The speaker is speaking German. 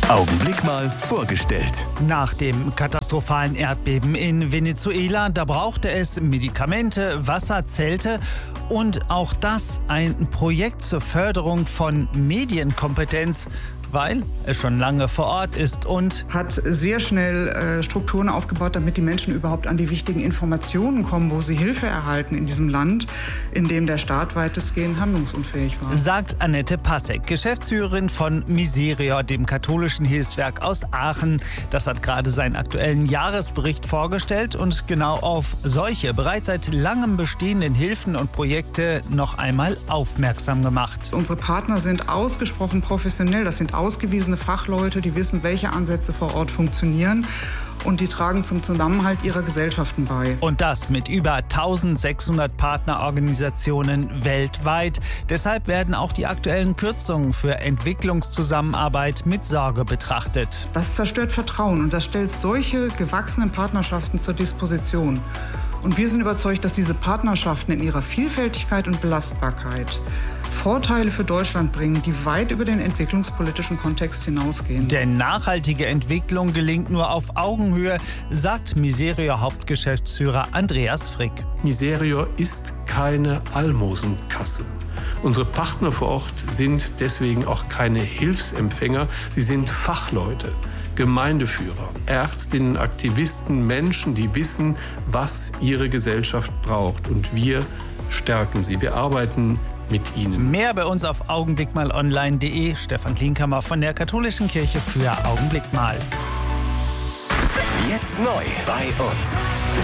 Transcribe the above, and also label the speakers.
Speaker 1: Augenblick mal vorgestellt.
Speaker 2: Nach dem katastrophalen Erdbeben in Venezuela, da brauchte es Medikamente, Wasser, Zelte und auch das ein Projekt zur Förderung von Medienkompetenz, weil es schon lange vor Ort ist und
Speaker 3: hat sehr schnell Strukturen aufgebaut, damit die Menschen überhaupt an die wichtigen Informationen kommen, wo sie Hilfe erhalten in diesem Land, in dem der Staat weitestgehend handlungsunfähig war.
Speaker 2: Sagt Annette Passek, Geschäftsführerin von Miserior, dem katholischen Hilfswerk aus Aachen. Das hat gerade seinen aktuellen Jahresbericht vorgestellt und genau auf solche bereits seit langem bestehenden Hilfen und Projekte noch einmal aufmerksam gemacht.
Speaker 3: Unsere Partner sind ausgesprochen professionell. Das sind ausgewiesene Fachleute, die wissen, welche Ansätze vor Ort funktionieren. Und die tragen zum Zusammenhalt ihrer Gesellschaften bei.
Speaker 2: Und das mit über 1600 Partnerorganisationen weltweit. Deshalb werden auch die aktuellen Kürzungen für Entwicklungszusammenarbeit mit Sorge betrachtet.
Speaker 3: Das zerstört Vertrauen und das stellt solche gewachsenen Partnerschaften zur Disposition. Und wir sind überzeugt, dass diese Partnerschaften in ihrer Vielfältigkeit und Belastbarkeit Vorteile für Deutschland bringen, die weit über den entwicklungspolitischen Kontext hinausgehen.
Speaker 2: Denn nachhaltige Entwicklung gelingt nur auf Augenhöhe, sagt Miserior-Hauptgeschäftsführer Andreas Frick.
Speaker 4: Miserior ist keine Almosenkasse. Unsere Partner vor Ort sind deswegen auch keine Hilfsempfänger, sie sind Fachleute. Gemeindeführer, Ärztinnen, Aktivisten, Menschen, die wissen, was ihre Gesellschaft braucht. Und wir stärken sie. Wir arbeiten mit ihnen.
Speaker 2: Mehr bei uns auf augenblickmalonline.de. Stefan Klienkammer von der Katholischen Kirche für Augenblick mal.
Speaker 1: Jetzt neu bei uns.